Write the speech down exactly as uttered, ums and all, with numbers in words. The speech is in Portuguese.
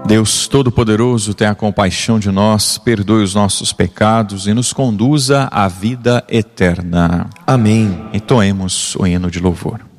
Deus Todo-Poderoso, tenha compaixão de nós, perdoe os nossos pecados e nos conduza à vida eterna. Amém. Entoemos o hino de louvor.